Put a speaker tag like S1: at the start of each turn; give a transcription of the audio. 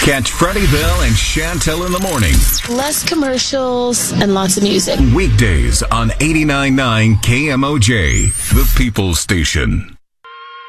S1: Catch Freddie Bell and Chantel in the morning.
S2: Less commercials and lots of music.
S1: Weekdays on 89.9 KMOJ, the People's Station.